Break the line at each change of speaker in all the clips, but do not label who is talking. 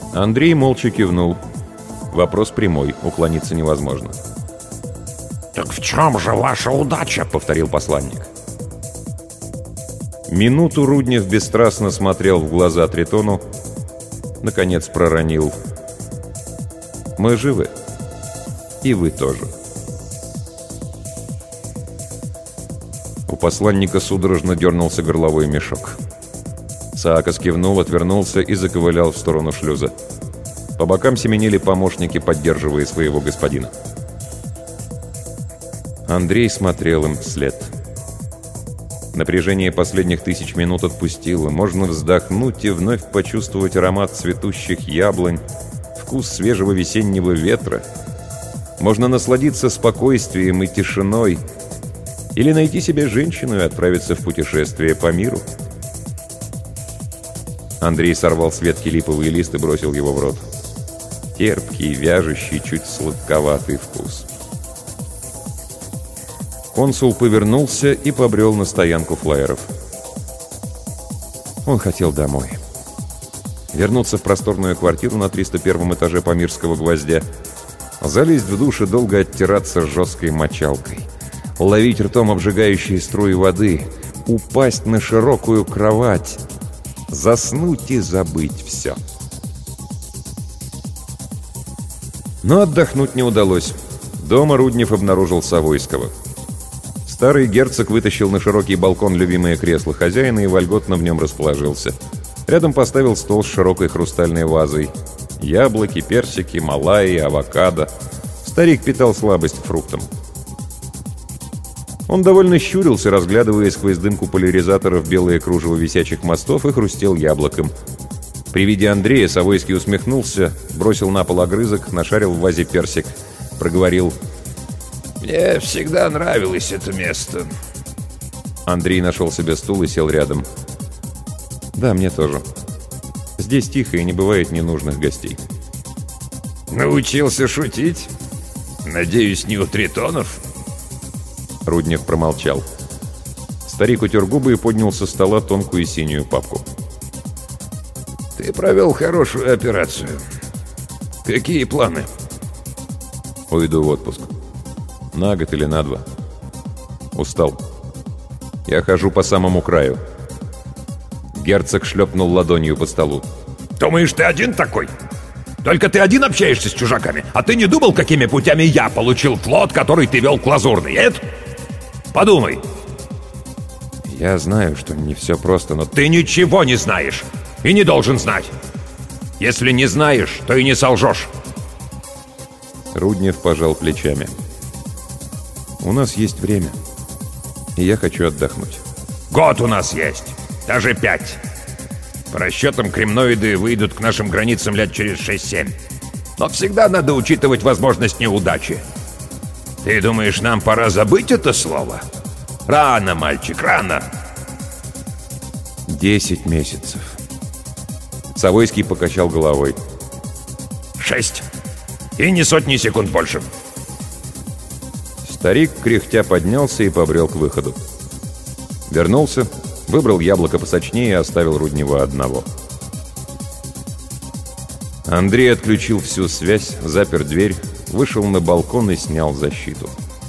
Андрей молча кивнул. Вопрос прямой, уклониться невозможно.
«Так в чем же ваша удача?»
— повторил посланник. Минуту Руднев бесстрастно смотрел в глаза Тритону, наконец проронил: «Мы живы, и вы тоже». У посланника судорожно дернулся горловой мешок. Саакас кивнул, отвернулся и заковылял в сторону шлюза. По бокам семенили помощники, поддерживая своего господина. Андрей смотрел им вслед. Напряжение последних 1000 минут отпустило. Можно вздохнуть и вновь почувствовать аромат цветущих яблонь, вкус свежего весеннего ветра. Можно насладиться спокойствием и тишиной. Или найти себе женщину и отправиться в путешествие по миру. Андрей сорвал с ветки липовый лист и бросил его в рот. Терпкий, вяжущий, чуть сладковатый вкус. Консул повернулся и побрел на стоянку флайеров. Он хотел домой. Вернуться в просторную квартиру на 301 этаже Памирского гвоздя, залезть в душ и долго оттираться жесткой мочалкой, ловить ртом обжигающие струи воды, упасть на широкую кровать, заснуть и забыть все. Но отдохнуть не удалось. Дома Руднев обнаружил Савойского. Старый герцог вытащил на широкий балкон любимое кресло хозяина и вольготно в нем расположился. Рядом поставил стол с широкой хрустальной вазой. Яблоки, персики, малаи, авокадо. Старик питал слабость к фруктам. Он довольно щурился, разглядывая сквозь дымку поляризаторов белое кружево висячих мостов, и хрустел яблоком. При виде Андрея Савойский усмехнулся, бросил на пол огрызок, нашарил в вазе персик, проговорил:
«Мне всегда нравилось это место».
Андрей нашел себе стул и сел рядом. «Да, мне тоже. Здесь тихо и не бывает ненужных гостей».
«Научился шутить? Надеюсь, не у Тритонов?»
Руднев промолчал. Старик утер губы и поднял со стола тонкую синюю папку.
«Ты провел хорошую операцию. Какие планы?»
«Уйду в отпуск. На год или на 2. Устал. Я хожу по самому краю». Герцог шлепнул ладонью по столу.
«Думаешь, ты один такой? Только ты один общаешься с чужаками? А ты не думал, какими путями я получил флот, который ты вел к Лазурной, нет? Подумай».
«Я знаю, что не все просто, но...»
«Ты ничего не знаешь и не должен знать. Если не знаешь, то и не солжешь».
Руднев пожал плечами. «У нас есть время, и я хочу отдохнуть».
«Год у нас есть, даже 5. По расчетам, кремноиды выйдут к нашим границам лет через 6-7. Но всегда надо учитывать возможность неудачи. Ты думаешь, нам пора забыть это слово? Рано, мальчик, рано».
10 месяцев. Савойский покачал головой.
6. И не сотни секунд больше.
Старик, кряхтя, поднялся и побрел к выходу. Вернулся, выбрал яблоко посочнее и оставил Руднева одного. Андрей отключил всю связь, запер дверь, вышел на балкон и снял защиту.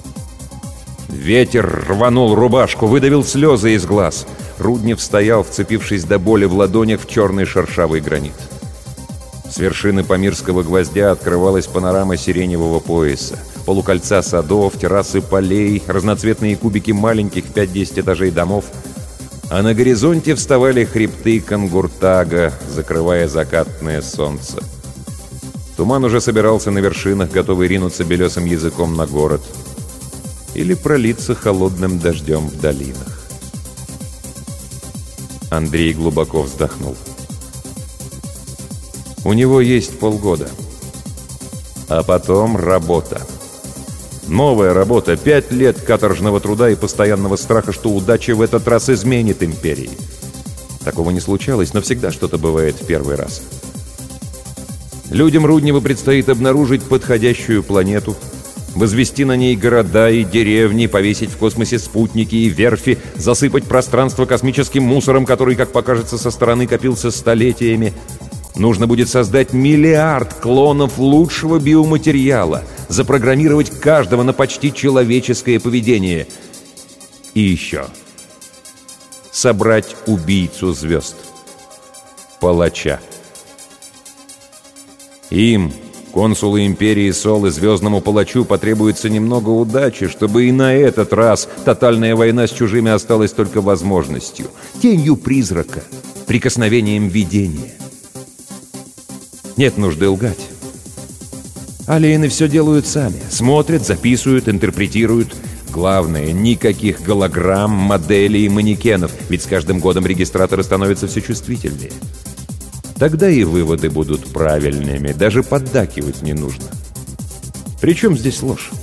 Ветер рванул рубашку, выдавил слезы из глаз. Руднев стоял, вцепившись до боли в ладонях в черный шершавый гранит. С вершины Памирского гвоздя открывалась панорама сиреневого пояса. Полукольца садов, террасы полей, разноцветные кубики маленьких 5-10 этажей домов. А на горизонте вставали хребты Кангуртага, закрывая закатное солнце. Туман уже собирался на вершинах, готовый ринуться белесым языком на город. Или пролиться холодным дождем в долинах. Андрей глубоко вздохнул. У него есть полгода. А потом работа. Новая работа, 5 лет каторжного труда и постоянного страха, что удача в этот раз изменит империи. Такого не случалось, но всегда что-то бывает в первый раз. Людям Руднева предстоит обнаружить подходящую планету, возвести на ней города и деревни, повесить в космосе спутники и верфи, засыпать пространство космическим мусором, который, как покажется со стороны, копился столетиями, Нужно будет создать миллиард клонов лучшего биоматериала, запрограммировать каждого на почти человеческое поведение. И еще. Собрать убийцу звезд. Палача. Им, консулу Империи Сол и Звездному Палачу, потребуется немного удачи, чтобы и на этот раз тотальная война с чужими осталась только возможностью, тенью призрака, прикосновением видения. Нет нужды лгать. Алиены все делают сами. Смотрят, записывают, интерпретируют. Главное, никаких голограмм, моделей и манекенов, ведь с каждым годом регистраторы становятся все чувствительнее. Тогда и выводы будут правильными, даже поддакивать не нужно. Причем здесь ложь?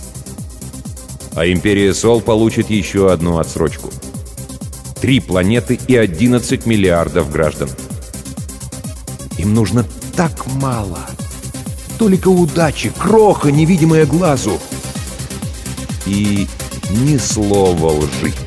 А Империя Сол получит еще одну отсрочку. 3 планеты и 11 миллиардов граждан. Им нужно так мало. Только удачи, кроха, невидимая глазу. И ни слова лжи.